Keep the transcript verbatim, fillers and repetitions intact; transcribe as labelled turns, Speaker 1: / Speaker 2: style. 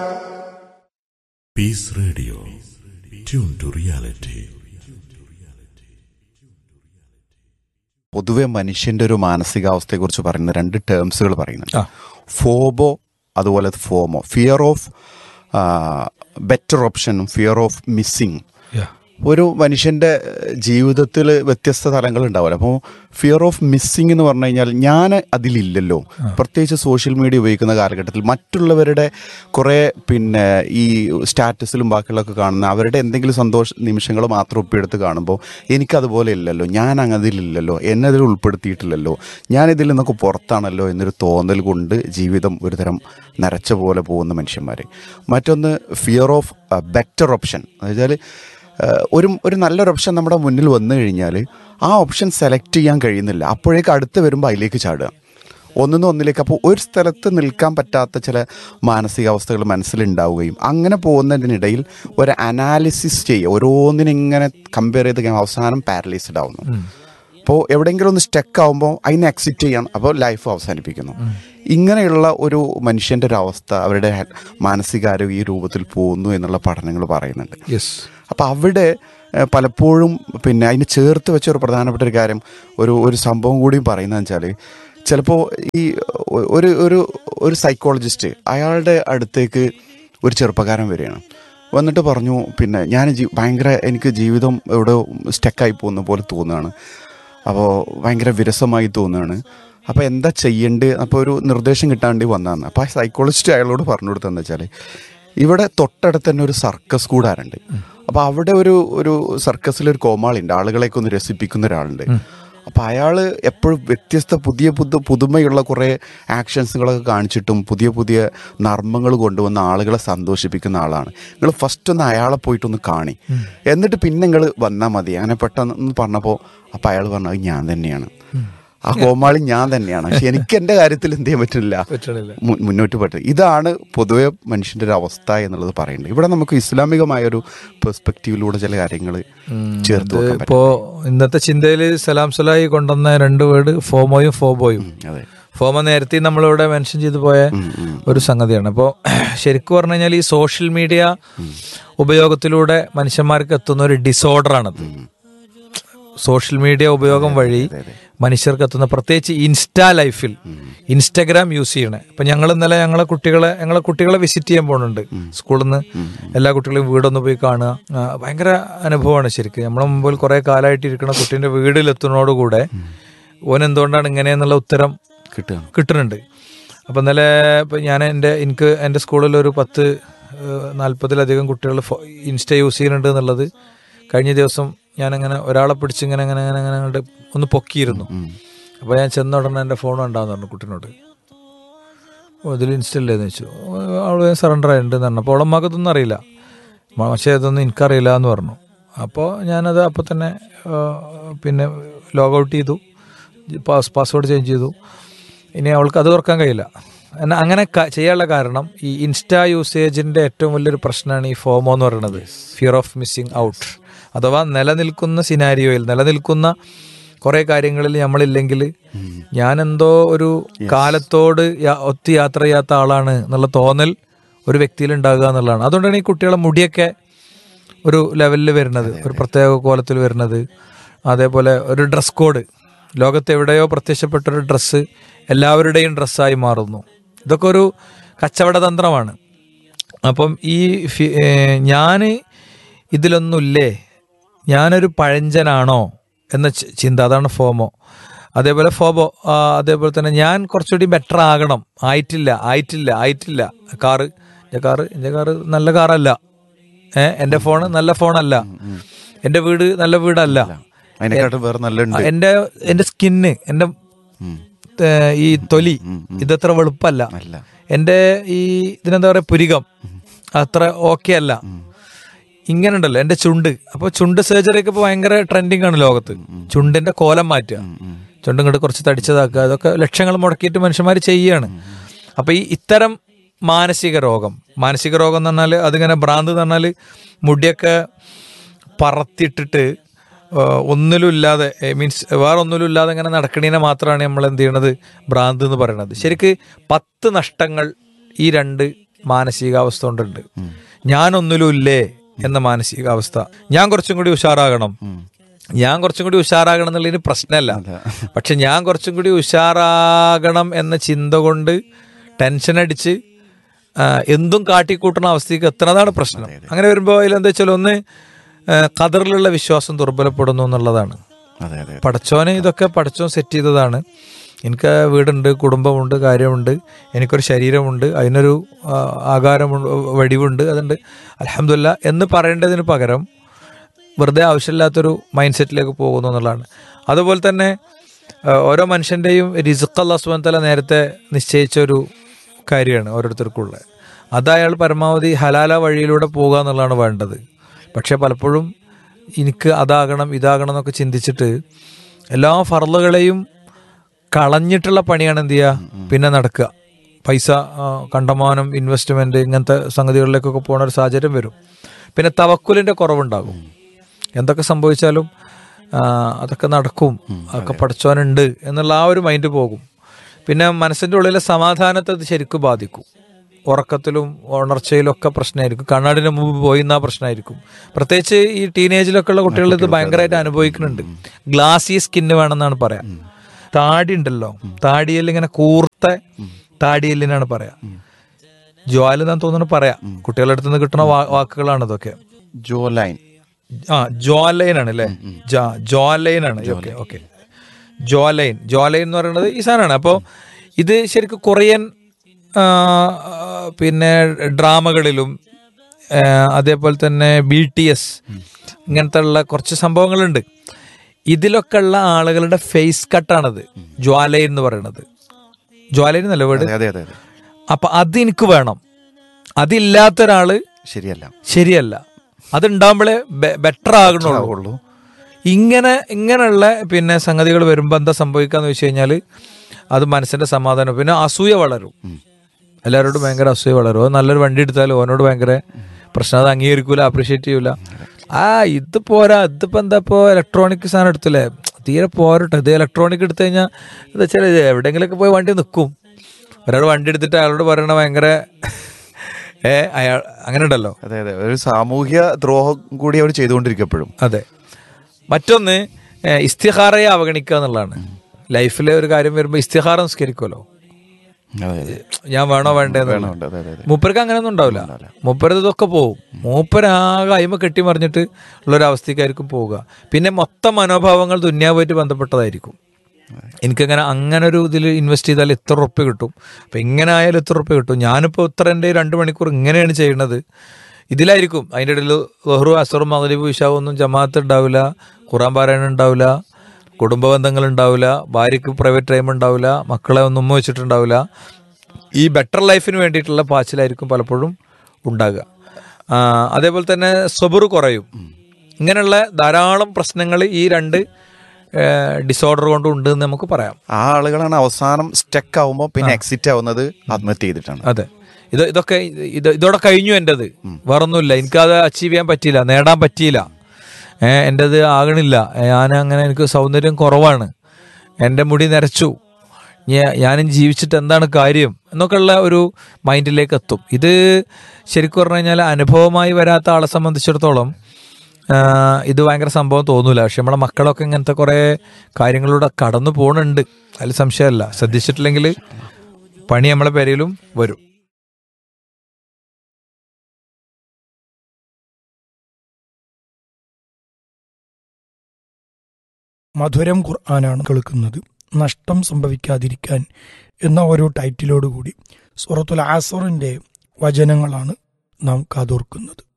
Speaker 1: Peace Radio. Tune to reality.
Speaker 2: പൊതുവെ മനുഷ്യന്റെ ഒരു മാനസികാവസ്ഥയെക്കുറിച്ച് പറയുന്ന രണ്ട് ടേംസുകൾ പറയുന്നുണ്ട്. ഫോബോ, അതുപോലെ ഫോമോ. ഫിയർ ഓഫ് ബെറ്റർ ഓപ്ഷനും ഫിയർ ഓഫ് മിസ്സിങ്. ഒരു മനുഷ്യൻ്റെ ജീവിതത്തിൽ വ്യത്യസ്ത തലങ്ങൾ ഉണ്ടാവില്ല. അപ്പോൾ ഫിയർ ഓഫ് മിസ്സിങ് എന്ന് പറഞ്ഞു കഴിഞ്ഞാൽ ഞാൻ അതിലില്ലല്ലോ. പ്രത്യേകിച്ച് സോഷ്യൽ മീഡിയ ഉപയോഗിക്കുന്ന കാലഘട്ടത്തിൽ മറ്റുള്ളവരുടെ കുറേ പിന്നെ ഈ സ്റ്റാറ്റസിലും ബാക്കിയുള്ളതൊക്കെ കാണുന്ന അവരുടെ എന്തെങ്കിലും സന്തോഷ നിമിഷങ്ങൾ മാത്രം ഒപ്പിയെടുത്ത് കാണുമ്പോൾ എനിക്കതുപോലെ ഇല്ലല്ലോ, ഞാൻ അതിലില്ലല്ലോ, എന്നെ അതിൽ ഉൾപ്പെടുത്തിയിട്ടില്ലല്ലോ, ഞാനിതിൽ നിന്നൊക്കെ പുറത്താണല്ലോ എന്നൊരു തോന്നൽ കൊണ്ട് ജീവിതം ഒരുതരം നരച്ച പോലെ പോകുന്ന മനുഷ്യന്മാർ. മറ്റൊന്ന് ഫിയർ ഓഫ് ബെറ്റർ ഓപ്ഷൻ. എന്ന് വെച്ചാൽ ഒരു ഒരു നല്ലൊരു ഓപ്ഷൻ നമ്മുടെ മുന്നിൽ വന്നു കഴിഞ്ഞാൽ ആ ഓപ്ഷൻ സെലക്ട് ചെയ്യാൻ കഴിയുന്നില്ല. അപ്പോഴേക്ക് അടുത്ത് വരുമ്പോൾ അതിലേക്ക് ചാടുക, ഒന്നിന്ന് ഒന്നിലേക്ക്. അപ്പോൾ ഒരു സ്ഥലത്ത് നിൽക്കാൻ പറ്റാത്ത ചില മാനസികാവസ്ഥകൾ മനസ്സിലുണ്ടാവുകയും അങ്ങനെ പോകുന്നതിനിടയിൽ ഒരു അനാലിസിസ് ചെയ്യുക, ഓരോന്നിനിങ്ങനെ കമ്പയർ ചെയ്ത് അവസാനം പാരലൈസ്ഡ് ആവുന്നു. അപ്പോൾ എവിടെയെങ്കിലും ഒന്ന് സ്റ്റക്ക് ആകുമ്പോൾ അതിനെ എക്സിറ്റ് ചെയ്യാൻ, അപ്പോൾ ലൈഫ് അവസാനിപ്പിക്കുന്നു. ഇങ്ങനെയുള്ള ഒരു മനുഷ്യൻ്റെ ഒരു അവസ്ഥ അവരുടെ മാനസികാരോഗ്യ ഈ രൂപത്തിൽ പോകുന്നു എന്നുള്ള പഠനങ്ങൾ പറയുന്നുണ്ട്. അപ്പോൾ അവിടെ പലപ്പോഴും പിന്നെ അതിന് ചേർത്ത് വെച്ച ഒരു പ്രധാനപ്പെട്ട ഒരു കാര്യം, ഒരു ഒരു സംഭവം കൂടിയും പറയുന്നതെന്ന് വെച്ചാൽ, ചിലപ്പോൾ ഈ ഒരു ഒരു ഒരു സൈക്കോളജിസ്റ്റ് അയാളുടെ അടുത്തേക്ക് ഒരു ചെറുപ്പക്കാരൻ വരികയാണ്. വന്നിട്ട് പറഞ്ഞു, പിന്നെ ഞാൻ ജീ ഭയങ്കര എനിക്ക് ജീവിതം ഇവിടെ സ്റ്റക്കായി പോകുന്ന പോലെ തോന്നുകയാണ്, അപ്പോൾ ഭയങ്കര വിരസമായി തോന്നുകയാണ്, അപ്പോൾ എന്താ ചെയ്യേണ്ടത്, അപ്പോൾ ഒരു നിർദ്ദേശം കിട്ടാൻ വേണ്ടി വന്നതാണ്. അപ്പോൾ ആ സൈക്കോളജിസ്റ്റ് അയാളോട് പറഞ്ഞു കൊടുത്തതെന്ന് വെച്ചാൽ, ഇവിടെ തൊട്ടടുത്ത് തന്നെ ഒരു സർക്കസ് കൂടാറുണ്ട്. അപ്പോൾ അവിടെ ഒരു ഒരു സർക്കസിലൊരു കോമാളിയുണ്ട്, ആളുകളെയൊക്കെ ഒന്ന് രസിപ്പിക്കുന്ന ഒരാളുണ്ട്. അപ്പോൾ അയാൾ എപ്പോഴും വ്യത്യസ്ത പുതിയ പുതു പുതുമയുള്ള കുറേ ആക്ഷൻസുകളൊക്കെ കാണിച്ചിട്ടും പുതിയ പുതിയ നർമ്മങ്ങൾ കൊണ്ടുവന്ന ആളുകളെ സന്തോഷിപ്പിക്കുന്ന ആളാണ്. നിങ്ങൾ ഫസ്റ്റ് ഒന്ന് അയാളെ പോയിട്ടൊന്ന് കാണി, എന്നിട്ട് പിന്നെ നിങ്ങൾ വന്നാൽ മതി. അങ്ങനെ പെട്ടെന്ന് പറഞ്ഞപ്പോൾ അപ്പോൾ അയാൾ പറഞ്ഞത് ഞാൻ തന്നെയാണ്, ആ കോമാളി ഞാൻ തന്നെയാണ്, പക്ഷെ എനിക്ക് എൻ്റെ കാര്യത്തിൽ എന്ത് ചെയ്യാൻ പറ്റുന്നില്ല, മുന്നോട്ട് പറ്റില്ല. ഇതാണ് പൊതുവെ മനുഷ്യൻ്റെ ഒരു അവസ്ഥ എന്നുള്ളത് പറയുന്നത്. ഇവിടെ നമുക്ക് ഇസ്ലാമികമായ ഒരു പെർസ്പെക്റ്റീവിലൂടെ ചില കാര്യങ്ങൾ ചേർത്ത് വെക്കാൻ പറ്റും.
Speaker 3: ഇപ്പോൾ ഇന്നത്തെ ചിന്തയിൽ സലാം സലാഹി കൊണ്ടുവന്ന രണ്ട് വേർഡ് ഫോമോയും ഫോബോയും.
Speaker 2: അതെ,
Speaker 3: ഫോമോ നേരത്തെ നമ്മളിവിടെ മെൻഷൻ ചെയ്തു പോയ ഒരു സംഗതിയാണ്. അപ്പോൾ ശരിക്കും പറഞ്ഞു കഴിഞ്ഞാൽ ഈ സോഷ്യൽ മീഡിയ ഉപയോഗത്തിലൂടെ മനുഷ്യന്മാർക്ക് എത്തുന്ന ഒരു ഡിസോർഡറാണത്. സോഷ്യൽ മീഡിയ ഉപയോഗം വഴി മനുഷ്യർക്ക് എത്തുന്ന, പ്രത്യേകിച്ച് ഇൻസ്റ്റാ ലൈഫിൽ ഇൻസ്റ്റാഗ്രാം യൂസ് ചെയ്യണേ. ഇപ്പം ഞങ്ങൾ ഇന്നലെ ഞങ്ങളെ കുട്ടികളെ ഞങ്ങളെ കുട്ടികളെ വിസിറ്റ് ചെയ്യാൻ പോകുന്നുണ്ട്. സ്കൂളിൽ നിന്ന് എല്ലാ കുട്ടികളെയും വീടൊന്ന് പോയി കാണുക, ഭയങ്കര അനുഭവമാണ് ശരിക്കും. നമ്മളെ മുമ്പിൽ കുറേ കാലമായിട്ട് ഇരിക്കുന്ന കുട്ടീൻ്റെ വീട്ടിലെത്തുന്നതോടുകൂടെ ഓൻ എന്തുകൊണ്ടാണ് ഇങ്ങനെയെന്നുള്ള ഉത്തരം കിട്ടുന്നുണ്ട്. അപ്പം ഇന്നലെ ഇപ്പം ഞാൻ എൻ്റെ എനിക്ക് എൻ്റെ സ്കൂളിൽ ഒരു പത്ത് നാൽപ്പതിലധികം കുട്ടികൾ ഇൻസ്റ്റ യൂസ് ചെയ്യുന്നുണ്ട് എന്നുള്ളത് കഴിഞ്ഞ ദിവസം ഞാനങ്ങനെ ഒരാളെ പിടിച്ച് ഇങ്ങനെ അങ്ങനെ അങ്ങനെ അങ്ങനെ അങ്ങോട്ട് ഒന്ന് പൊക്കിയിരുന്നു. അപ്പോൾ ഞാൻ ചെന്ന ഉടനെ എൻ്റെ ഫോൺ ഉണ്ടാകുന്നു പറഞ്ഞു കുട്ടീനോട്. ഇതിൽ ഇൻസ്റ്റല്ലേന്ന് വെച്ചു. അവൾ സറണ്ടർ ആയിട്ടുണ്ടെന്ന് പറഞ്ഞു. അപ്പോൾ അവളമ്മക്ക് ഇതൊന്നും അറിയില്ല, പക്ഷേ ഇതൊന്നും എനിക്കറിയില്ല എന്ന് പറഞ്ഞു. അപ്പോൾ ഞാനത് അപ്പോൾ തന്നെ പിന്നെ ലോഗ് ഔട്ട് ചെയ്തു, പാസ് പാസ്വേഡ് ചേഞ്ച് ചെയ്തു. ഇനി അവൾക്ക് അത് തുറക്കാൻ കഴിയില്ല. എന്നാൽ അങ്ങനെ ചെയ്യാനുള്ള കാരണം ഈ ഇൻസ്റ്റാ യൂസേജിൻ്റെ ഏറ്റവും വലിയൊരു പ്രശ്നമാണ് ഈ ഫോമോ എന്ന് പറയുന്നത്, ഫിയർ ഓഫ് മിസ്സിങ് ഔട്ട്. അഥവാ നിലനിൽക്കുന്ന സിനാരിയോയിൽ നിലനിൽക്കുന്ന കുറേ കാര്യങ്ങളിൽ നമ്മളില്ലെങ്കിൽ ഞാനെന്തോ ഒരു കാലത്തോട് ഒത്തു യാത്ര ചെയ്യാത്ത ആളാണ് എന്നുള്ള തോന്നൽ ഒരു വ്യക്തിയിൽ ഉണ്ടാകുക എന്നുള്ളതാണ്. അതുകൊണ്ടാണ് ഈ കുട്ടികളെ മുടിയൊക്കെ ഒരു ലെവലിൽ വരുന്നത്, ഒരു പ്രത്യേക കോലത്തിൽ വരുന്നത്. അതേപോലെ ഒരു ഡ്രസ് കോഡ്, ലോകത്ത് എവിടെയോ പ്രത്യക്ഷപ്പെട്ടൊരു ഡ്രസ്സ് എല്ലാവരുടെയും ഡ്രസ്സായി മാറുന്നു. ഇതൊക്കെ ഒരു കച്ചവട തന്ത്രമാണ്. അപ്പം ഈ ഞാൻ ഇതിലൊന്നുമില്ലേ, ഞാനൊരു പഴഞ്ചനാണോ എന്ന ചിന്ത, അതാണ് ഫോമോ. അതേപോലെ ഫോബോ, അതേപോലെ തന്നെ ഞാൻ കുറച്ചുകൂടി ബെറ്റർ ആകണം, ആയിട്ടില്ല ആയിട്ടില്ല ആയിട്ടില്ല കാറ് എൻ്റെ കാറ് എൻ്റെ കാറ് നല്ല കാറല്ല, ഏഹ് എൻ്റെ ഫോണ് നല്ല ഫോണല്ല, എൻ്റെ വീട് നല്ല വീടല്ല, എൻ്റെ എൻ്റെ സ്കിന്ന്, എൻ്റെ ഈ തൊലി ഇതത്ര വെളുപ്പല്ല, എൻ്റെ ഈ ഇതിനെന്താ പറയുക പുരികം അത്ര ഓക്കെ അല്ല, ഇങ്ങനെ ഉണ്ടല്ലോ എൻ്റെ ചുണ്ട്. അപ്പോൾ ചുണ്ട് സർജറിയൊക്കെ ഇപ്പോൾ ഭയങ്കര ട്രെൻഡിങ് ആണ് ലോകത്ത്. ചുണ്ടിൻ്റെ കോലം മാറ്റുക, ചുണ്ടും ഇങ്ങോട്ട് കുറച്ച് തടിച്ചതാക്കുക, അതൊക്കെ ലക്ഷങ്ങൾ മുടക്കിയിട്ട് മനുഷ്യന്മാർ ചെയ്യുകയാണ്. അപ്പോൾ ഈ ഇത്തരം മാനസിക രോഗം മാനസിക രോഗം എന്ന് പറഞ്ഞാൽ അതിങ്ങനെ ഭ്രാന്ത് എന്ന് പറഞ്ഞാൽ മുടിയൊക്കെ പറത്തിയിട്ടിട്ട് ഒന്നിലും ഇല്ലാതെ, മീൻസ് വേറെ ഒന്നിലും ഇല്ലാതെ ഇങ്ങനെ നടക്കണീനെ മാത്രമാണ് നമ്മൾ എന്ത് ചെയ്യണത് ഭ്രാന്ത് എന്ന് പറയണത്. ശരിക്ക് പത്ത് നഷ്ടങ്ങൾ ഈ രണ്ട് മാനസികാവസ്ഥ കൊണ്ടുണ്ട്. ഞാനൊന്നിലും ഇല്ലേ എന്ന മാനസികാവസ്ഥ. ഞാൻ കുറച്ചും കൂടി ഉഷാറാകണം, ഞാൻ കുറച്ചും കൂടി ഉഷാറാകണം എന്നുള്ളതിന് പ്രശ്നമല്ല. പക്ഷെ ഞാൻ കുറച്ചും കൂടി ഉഷാറാകണം എന്ന ചിന്ത കൊണ്ട് ടെൻഷൻ അടിച്ച് എന്തും കാട്ടിക്കൂട്ടുന്ന അവസ്ഥയ്ക്ക് എത്തുന്നതാണ് പ്രശ്നം. അങ്ങനെ വരുമ്പോൾ അതിലെന്താ വെച്ചാൽ ഒന്ന് ഖദറിലുള്ള വിശ്വാസം ദുർബലപ്പെടുന്നു എന്നുള്ളതാണ്. പടച്ചോനെ ഇതൊക്കെ പടച്ചോൻ സെറ്റ് ചെയ്തതാണ്. എനിക്ക് വീടുണ്ട്, കുടുംബമുണ്ട്, കാര്യമുണ്ട്, എനിക്കൊരു ശരീരമുണ്ട്, അതിനൊരു ആകാരമുണ്ട്, വടിവുണ്ട്, അതുണ്ട്, അൽഹംദുലില്ലാ എന്ന് പറയേണ്ടതിന് പകരം വെറുതെ ആവശ്യമില്ലാത്തൊരു മൈൻഡ് സെറ്റിലേക്ക് പോകുന്നു എന്നുള്ളതാണ്. അതുപോലെ തന്നെ ഓരോ മനുഷ്യൻ്റെയും റിസ്ഖ് അല്ലാഹു സുബ്ഹാനഹു വ തആല നേരത്തെ നിശ്ചയിച്ചൊരു കാര്യമാണ് ഓരോരുത്തർക്കുള്ളത്. അത് അയാൾ പരമാവധി ഹലാല വഴിയിലൂടെ പോകുക എന്നുള്ളതാണ് വേണ്ടത്. പക്ഷെ പലപ്പോഴും എനിക്ക് അതാകണം ഇതാകണം എന്നൊക്കെ ചിന്തിച്ചിട്ട് എല്ലാ ഫർളുകളെയും കളഞ്ഞിട്ടുള്ള പണിയാണ് എന്ത് ചെയ്യുക പിന്നെ നടക്കുക. പൈസ കണ്ടമാനം ഇൻവെസ്റ്റ്മെൻറ്റ് ഇങ്ങനത്തെ സംഗതികളിലേക്കൊക്കെ പോകുന്ന ഒരു സാഹചര്യം വരും. പിന്നെ തവക്കുലിൻ്റെ കുറവുണ്ടാകും. എന്തൊക്കെ സംഭവിച്ചാലും അതൊക്കെ നടക്കും, അതൊക്കെ പഠിച്ചവനുണ്ട് എന്നുള്ള ആ ഒരു മൈൻഡ് പോകും. പിന്നെ മനസ്സിൻ്റെ ഉള്ളിലെ സമാധാനത്തെ അത് ശരിക്കും ബാധിക്കും. ഉറക്കത്തിലും ഉണർച്ചയിലും ഒക്കെ പ്രശ്നമായിരിക്കും. കണ്ണാടിന് മുമ്പ് പോയിന്നാ പ്രശ്നമായിരിക്കും. പ്രത്യേകിച്ച് ഈ ടീനേജിലൊക്കെ ഉള്ള കുട്ടികൾ ഇത് ഭയങ്കരമായിട്ട് അനുഭവിക്കുന്നുണ്ട്. ഗ്ലാസി സ്കിന്ന് വേണമെന്നാണ് പറയാം. താടി ഉണ്ടല്ലോ, താടിയിൽ ഇങ്ങനെ കൂർത്ത താടിയെല്ലിനാണ് പറയാ. ജ്വാല എന്നാണ് തോന്നുന്നു പറയാ. കുട്ടികളുടെ അടുത്ത് നിന്ന് കിട്ടുന്ന വാക്കുകളാണ് ഇതൊക്കെ.
Speaker 2: ജോലൈൻ
Speaker 3: ആ ജോലൈൻ ആണ് അല്ലേ, ജോലൈൻ ആണ്. ഓക്കെ ഓക്കെ ജോലൈൻ ജോലൈൻ എന്ന് പറയുന്നത് ഈ സാധനമാണ്. അപ്പോൾ ഇത് ശരിക്കും കൊറിയൻ പിന്നെ ഡ്രാമകളിലും അതേപോലെ തന്നെ ബി ടി എസ് ഇങ്ങനത്തെ ഉള്ള കുറച്ച് സംഭവങ്ങളുണ്ട്. ഇതിലൊക്കെ ഉള്ള ആളുകളുടെ ഫേസ് കട്ടാണത് ജ്വാലൈൻ എന്ന് പറയുന്നത്. ജ്വാലൈൻ എന്നല്ല വീട്. അപ്പൊ അത് എനിക്ക് വേണം. അതില്ലാത്ത ഒരാള് ശരിയല്ല ശരിയല്ല അതുണ്ടാകുമ്പോഴേ ബെറ്റർ ആകണുള്ളൂ. ഇങ്ങനെ ഇങ്ങനെയുള്ള പിന്നെ സംഗതികൾ വരുമ്പോൾ എന്താ സംഭവിക്കാന്ന് വെച്ച് കഴിഞ്ഞാൽ അത് മനസ്സിന്റെ സമാധാനം. പിന്നെ അസൂയ വളരും. എല്ലാവരോടും ഭയങ്കര അസൂയ വളരും. അത് നല്ലൊരു വണ്ടി എടുത്താലും ഓനോട് ഭയങ്കര പ്രശ്നം. അത് അംഗീകരിക്കൂല, അപ്രീഷിയേറ്റ് ചെയ്യൂല. ആ ഇത് പോരാ, ഇതിപ്പോ എന്താ ഇപ്പോ ഇലക്ട്രോണിക് സാധനം എടുത്തില്ലേ, തീരെ പോരട്ടെ. ഇത് ഇലക്ട്രോണിക് എടുത്തു കഴിഞ്ഞാൽ എന്താ വെച്ചാൽ എവിടെയെങ്കിലൊക്കെ പോയി വണ്ടി നിൽക്കും. ഒരാൾ വണ്ടി എടുത്തിട്ട് അയാളോട് പറയണ ഭയങ്കര ഏ അയാൾ അങ്ങനെ ഉണ്ടല്ലോ.
Speaker 2: അതെ അതെ, ഒരു സാമൂഹ്യ ദ്രോഹം കൂടി അവർ ചെയ്തുകൊണ്ടിരിക്കപ്പോഴും.
Speaker 3: അതെ. മറ്റൊന്ന് ഇസ്തിഹാറയെ അവഗണിക്കുക എന്നുള്ളതാണ്. ലൈഫിലെ ഒരു കാര്യം വരുമ്പോൾ ഇസ്തിഹാറ നിസ്കരിക്കുമല്ലോ, ഞാൻ വേണോ വേണ്ടേന്ന്. മൂപ്പർക്ക് അങ്ങനെയൊന്നും ഉണ്ടാവില്ല. മൂപ്പരത് ഇതൊക്കെ പോവും. മൂപ്പരാകെ അയിമ കെട്ടി മറിഞ്ഞിട്ട് ഉള്ളൊരവസ്ഥക്കായിരിക്കും പോവുക. പിന്നെ മൊത്തം മനോഭാവങ്ങൾ ദുന്യാവുമായിട്ട് ബന്ധപ്പെട്ടതായിരിക്കും. എനിക്കങ്ങനെ അങ്ങനെ ഒരു ഇതിൽ ഇൻവെസ്റ്റ് ചെയ്താൽ എത്ര ഉറുപ്പ്യ കിട്ടും, അപ്പം ഇങ്ങനെ ആയാലും എത്ര ഉറുപ്പ്യ കിട്ടും, ഞാനിപ്പോൾ ഇത്ര എൻ്റെ രണ്ട് മണിക്കൂർ ഇങ്ങനെയാണ് ചെയ്യുന്നത്, ഇതിലായിരിക്കും. അതിൻ്റെ ഇടയിൽ ലഹ്റു അസറും മഗ്‌രിബ് ഇശാവും ഒന്നും ജമാഅത്ത് ഉണ്ടാവില്ല, ഖുർആൻ പാരായണം ഉണ്ടാവില്ല, കുടുംബ ബന്ധങ്ങൾ ഉണ്ടാവില്ല, ഭാര്യയ്ക്ക് പ്രൈവറ്റ് ടൈം ഉണ്ടാവില്ല, മക്കളെ ഒന്നും ഉമ്മ വെച്ചിട്ടുണ്ടാവില്ല. ഈ ബെറ്റർ ലൈഫിന് വേണ്ടിയിട്ടുള്ള പാച്ചിലായിരിക്കും പലപ്പോഴും ഉണ്ടാകുക. അതേപോലെ തന്നെ സബർ കുറയും. ഇങ്ങനെയുള്ള ധാരാളം പ്രശ്നങ്ങൾ ഈ രണ്ട് ഡിസോർഡർ കൊണ്ട് ഉണ്ട് എന്ന് നമുക്ക് പറയാം.
Speaker 2: ആ ആളുകളാണ് അവസാനം സ്റ്റക്ക് ആവുമ്പോൾ പിന്നെ എക്സിറ്റ് ആവുന്നത് ആത്മഹത്യ ചെയ്തിട്ടാണ്.
Speaker 3: അതെ, ഇത് ഇതൊക്കെ ഇത് ഇതോടെ കഴിഞ്ഞു, എൻ്റെത് വേറൊന്നുമില്ല, എനിക്കത് അച്ചീവ് ചെയ്യാൻ പറ്റിയില്ല, നേടാൻ പറ്റിയില്ല, ഏഹ് എൻ്റെത് ആകണില്ല, ഞാൻ അങ്ങനെ എനിക്ക് സൗന്ദര്യം കുറവാണ്, എൻ്റെ മുടി നരച്ചു, ഞാനും ജീവിച്ചിട്ട് എന്താണ് കാര്യം എന്നൊക്കെയുള്ള ഒരു മൈൻഡിലേക്ക് എത്തും. ഇത് ശരിക്കും പറഞ്ഞു കഴിഞ്ഞാൽ അനുഭവമായി വരാത്ത ആളെ സംബന്ധിച്ചിടത്തോളം ഇത് ഭയങ്കര സംഭവം തോന്നൂല. പക്ഷെ നമ്മളെ മക്കളൊക്കെ ഇങ്ങനത്തെ കുറേ കാര്യങ്ങളിലൂടെ കടന്നു പോകുന്നുണ്ട്, അതിൽ സംശയമല്ല. ശ്രദ്ധിച്ചിട്ടില്ലെങ്കിൽ പണി നമ്മളെ പേരിലും വരും.
Speaker 4: മധുരം ഖുർആനാണ് കേൾക്കുന്നത്. നഷ്ടം സംഭവിക്കാതിരിക്കാൻ എന്ന ഒരു ടൈറ്റിലോടുകൂടി സൂറത്തുൽ അസ്റിന്റെ വചനങ്ങളാണ് നാം കാതോർക്കുന്നത്.